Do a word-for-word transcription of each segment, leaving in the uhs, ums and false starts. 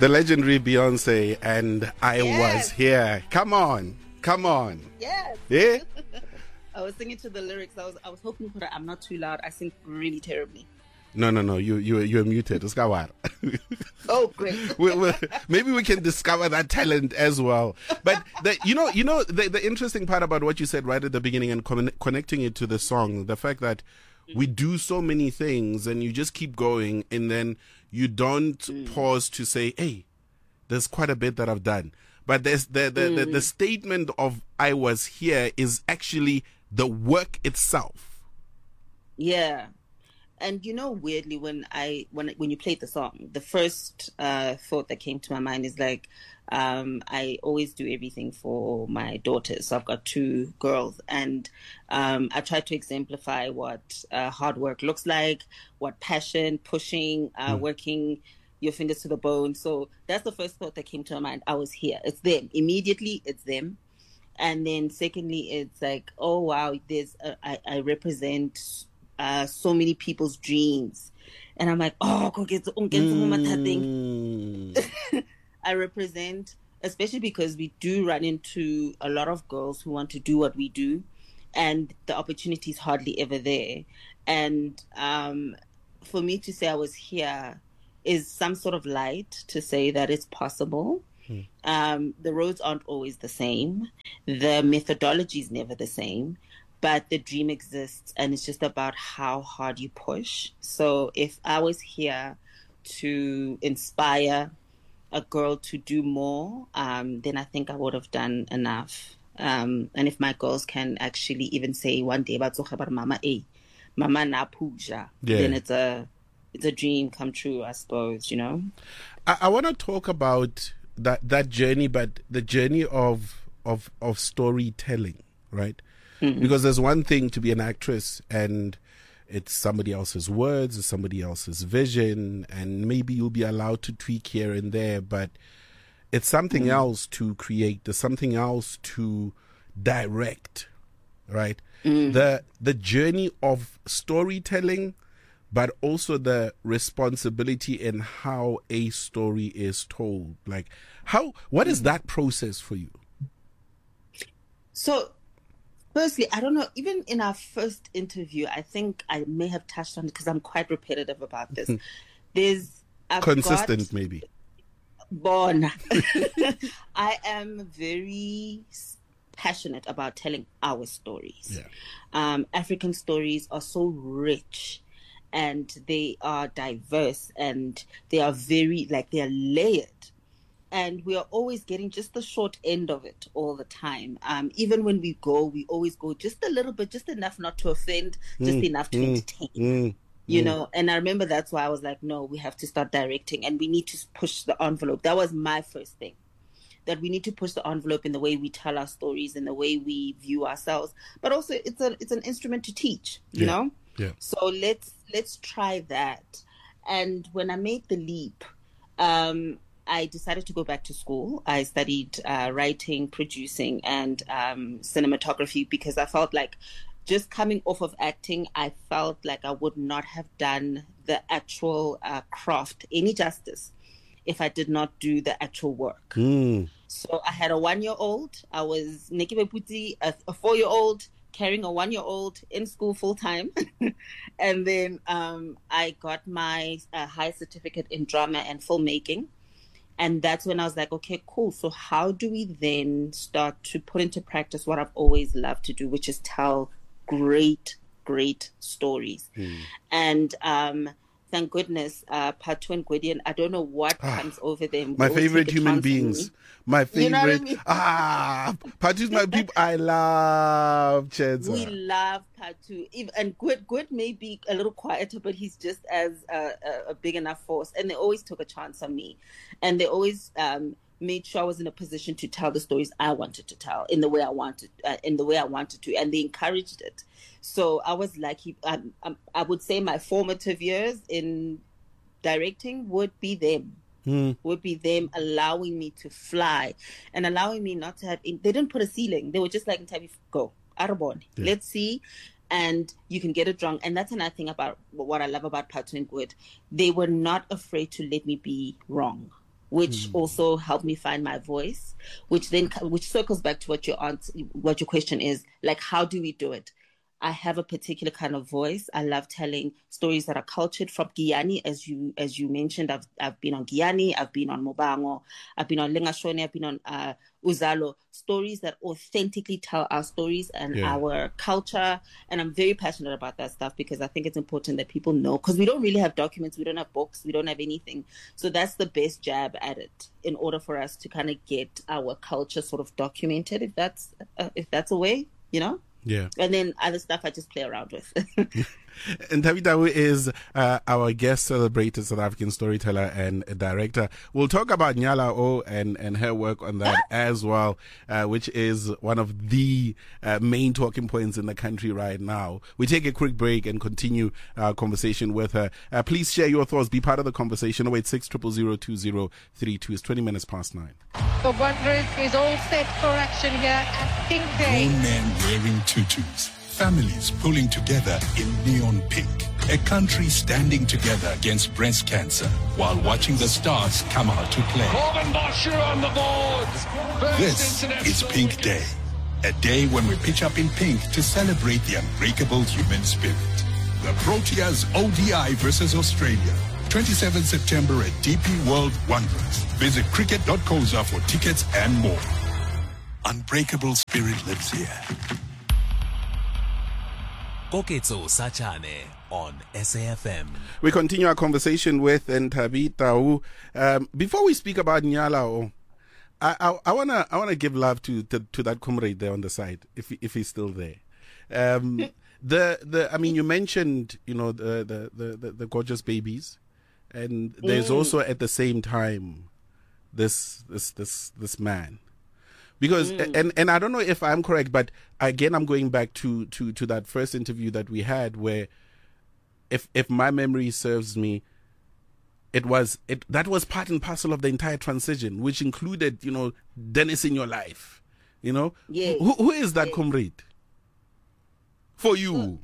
the legendary Beyonce and I Yes. Was Here. Come on. Come on. Yes. Yeah? I was singing to the lyrics. I was I was hoping for I'm not too loud. I sing really terribly. No, no, no. You, you, you're muted. Uskawar. Oh, great. we, we, maybe we can discover that talent as well. But the, you know, you know, the, the interesting part about what you said right at the beginning and con- connecting it to the song, the fact that we do so many things and you just keep going and then you don't mm. pause to say, hey, there's quite a bit that I've done. But there's the the, mm. the the statement of I was here is actually the work itself. Yeah. And you know, weirdly, when I when when you played the song, the first uh, thought that came to my mind is like, um, I always do everything for my daughters. So I've got two girls, and um, I try to exemplify what uh, hard work looks like, what passion, pushing, uh, mm. working your fingers to the bone. So that's the first thought that came to my mind. I was here. It's them. Immediately, it's them. And then secondly, it's like, oh wow, there's a, I, I represent. Uh, so many people's dreams, and I'm like, oh, mm. I represent, especially because we do run into a lot of girls who want to do what we do, and the opportunity is hardly ever there. And um, for me to say I was here is some sort of light to say that it's possible. Hmm. Um, the roads aren't always the same. The methodology is never the same. But the dream exists, and it's just about how hard you push. So if I was here to inspire a girl to do more, um, then I think I would have done enough. Um, and if my girls can actually even say one day about mama, eh, mama na puja, yeah. then it's a it's a dream come true, I suppose. You know. I, I want to talk about that that journey, but the journey of of of storytelling, right? Mm-hmm. Because there's one thing to be an actress and it's somebody else's words, it's somebody else's vision, and maybe you'll be allowed to tweak here and there, but it's something mm-hmm. else to create, there's something else to direct, right? Mm-hmm. The the journey of storytelling, but also the responsibility in how a story is told. Like how what mm-hmm. is that process for you? So firstly, I don't know, even in our first interview, I think I may have touched on it because I'm quite repetitive about this. There's I've consistent, got, maybe. Born. I am very passionate about telling our stories. Yeah. Um, African stories are so rich and they are diverse and they are very, like, they are layered. And we are always getting just the short end of it all the time. Um, even when we go, we always go just a little bit, just enough not to offend, just mm, enough to mm, entertain. Mm, you mm. know, and I remember that's why I was like, no, we have to start directing and we need to push the envelope. That was my first thing, that we need to push the envelope in the way we tell our stories, in the way we view ourselves. But also it's a it's an instrument to teach, you yeah, know? Yeah. So let's let's try that. And when I made the leap, um, I decided to go back to school. I studied uh, writing, producing, and um, cinematography because I felt like just coming off of acting, I felt like I would not have done the actual uh, craft any justice if I did not do the actual work. Mm. So I had a one-year-old. I was Nikki Beputi, a, a four-year-old, carrying a one-year-old in school full-time. And then um, I got my uh, high certificate in drama and filmmaking. And that's when I was like, okay, cool. So how do we then start to put into practice what I've always loved to do, which is tell great, great stories. Mm. And um, thank goodness, uh, Patu and Gwydion, I don't know what ah, comes over them. My favorite human beings. My favorite. You know what I mean? Ah, Patu's my people. I love Chenza. We love Patu. And Gwyd, Gwyd may be a little quieter, but he's just as uh, a, a big enough force. And they always took a chance on me. And they always um, made sure I was in a position to tell the stories I wanted to tell in the way I wanted, uh, in the way I wanted to. And they encouraged it. So I was lucky. Um, um, I would say my formative years in directing would be them. Mm. Would be them allowing me to fly and allowing me not to have. They didn't put a ceiling. They were just like, go, Arabon, yeah. Let's see. And you can get it wrong. And that's another thing about what I love about Patu and Gwyd. They were not afraid to let me be wrong. which mm. also helped me find my voice, which then which circles back to what your answer, what your question is, like, how do we do it? I have a particular kind of voice. I love telling stories that are cultured from Giyani, as you as you mentioned. I've I've been on Giyani, I've been on Mobango, I've been on Lengashone, I've been on uh, Uzalo. Stories that authentically tell our stories and yeah. our culture. And I'm very passionate about that stuff because I think it's important that people know, because we don't really have documents, we don't have books, we don't have anything. So that's the best jab at it in order for us to kind of get our culture sort of documented, if that's uh, if that's a way, you know. Yeah. And then other stuff I just play around with. And Thabi Tau is uh, our guest celebrated South African storyteller and director. We'll talk about Nyala O and, and her work on that as well, uh, which is one of the uh, main talking points in the country right now. We take a quick break and continue our conversation with her. Uh, please share your thoughts. Be part of the conversation. oh eight six, zero zero zero, two zero three two. It's twenty minutes past nine. The Wanderers is all set for action here at Pink Day. Grown men wearing tutus. Families pulling together in neon pink. A country standing together against breast cancer while watching the stars come out to play. Corbin Bosher on the board. This is Pink Day. A day when we pitch up in pink to celebrate the unbreakable human spirit. The Proteas O D I versus Australia. twenty-seventh September at D P World Wanderers. Visit cricket dot coza for tickets and more. Unbreakable spirit lives here. Koketso Sachane on S A F M. We continue our conversation with Thabi Tau. Um, before we speak about Nyala, I, I, I wanna I wanna give love to, to to that comrade there on the side, if if he's still there. Um, the the I mean, you mentioned you know the the the, the, the gorgeous babies, and there's mm. also at the same time this this this this man. Because mm. and, and I don't know if I'm correct, but again I'm going back to, to, to that first interview that we had where if if my memory serves me, it was it that was part and parcel of the entire transition, which included, you know, Dennis in your life. You know? Yes. Who who is that yes. comrade? For you.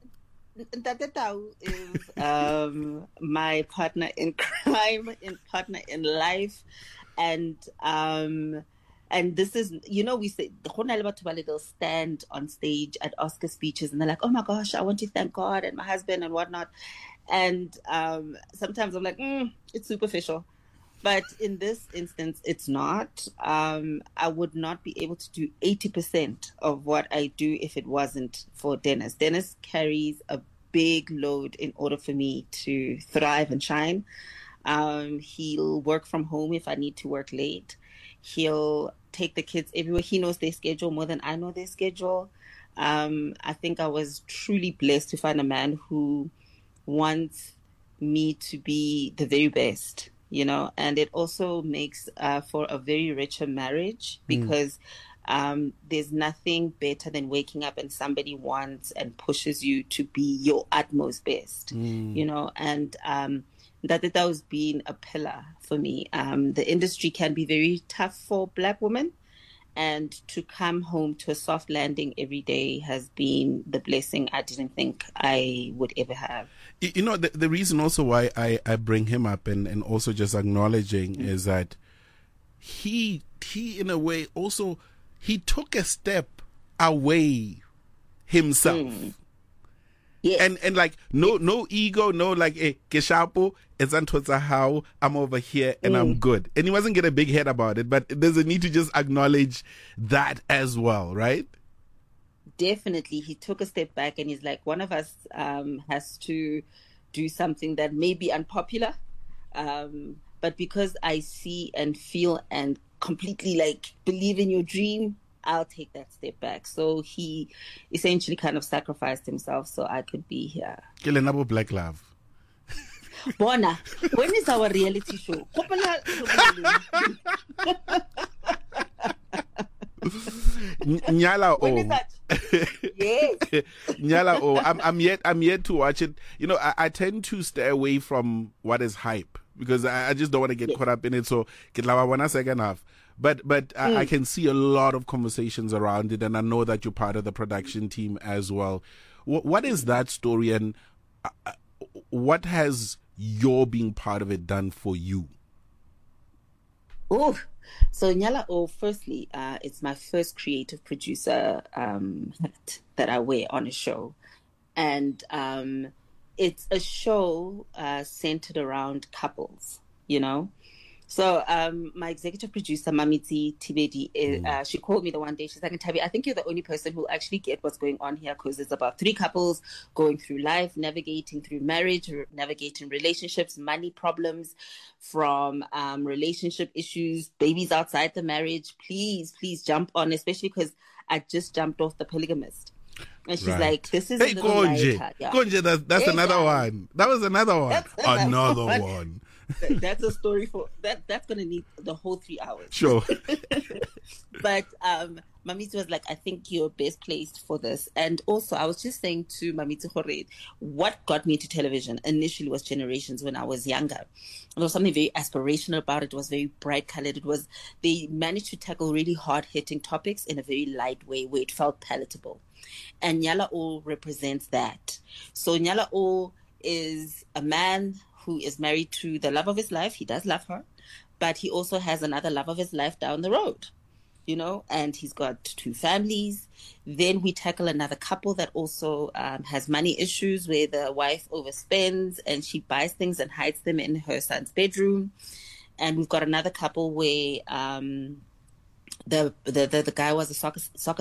Tata Tau is um, my partner in crime, in partner in life, and um And this is, you know, we say, they'll stand on stage at Oscar speeches and they're like, oh my gosh, I want to thank God and my husband and whatnot. And um, sometimes I'm like, mm, it's superficial. But in this instance, it's not. Um, I would not be able to do eighty percent of what I do if it wasn't for Dennis. Dennis carries a big load in order for me to thrive and shine. Um, he'll work from home if I need to work late. He'll take the kids everywhere. He knows their schedule more than I know their schedule. Um, I think I was truly blessed to find a man who wants me to be the very best, you know, and it also makes uh, for a very richer marriage because mm. um, there's nothing better than waking up and somebody wants and pushes you to be your utmost best, mm. you know, and um, that that has been a pillar for me. Um, the industry can be very tough for Black women, and to come home to a soft landing every day has been the blessing I didn't think I would ever have. You know, the, the reason also why I, I bring him up and, and also just acknowledging mm-hmm. is that he, he in a way also, he took a step away himself. Mm. Yes. And and like no yes. no ego, no like eh, Keshapo, it's Antotsa how I'm over here and mm. I'm good. And he wasn't get a big head about it, but there's a need to just acknowledge that as well, right? Definitely. He took a step back and he's like, one of us um, has to do something that may be unpopular. Um, but because I see and feel and completely like believe in your dream, I'll take that step back. So he essentially kind of sacrificed himself so I could be here. Kilenabo Black Love. Bona, when is our reality show? Nyala when is that? Yes. Nyala O. I'm I'm yet I'm yet to watch it. You know, I, I tend to stay away from what is hype because I, I just don't want to get yes. caught up in it. So get la one second half. But but mm. I, I can see a lot of conversations around it, and I know that you're part of the production team as well. What, what is that story, and uh, what has your being part of it done for you? Oh, so Nyala O, firstly, uh, it's my first creative producer um, hat that I wear on a show. And um, it's a show uh, centered around couples, you know? So um, my executive producer, Mamiti Tibedi, uh, mm. she called me the one day. She's like, Tabi, I think you're the only person who actually get what's going on here, because it's about three couples going through life, navigating through marriage, navigating relationships, money problems, from um, relationship issues, babies outside the marriage. Please, please jump on, especially because I just jumped off The Polygamist. And she's right. like, this is hey, a little Konje. lighter. Yeah. Konje, that's, that's hey, another yeah. one. That was another one. That's another one. one. That's a story for that. That's gonna need the whole three hours. Sure. But um, Mamiti was like, I think you're best placed for this. And also, I was just saying to Mamiti Khore, what got me into television initially was Generations when I was younger. There was something very aspirational about it. It was very bright colored. It was, they managed to tackle really hard hitting topics in a very light way where it felt palatable. And Nyala O represents that. So Nyala O is a man who is married to the love of his life. He does love her, but he also has another love of his life down the road, you know, and he's got two families. Then we tackle another couple that also um, has money issues, where the wife overspends and she buys things and hides them in her son's bedroom. And we've got another couple where um, the, the, the, the guy was a soccer, soccer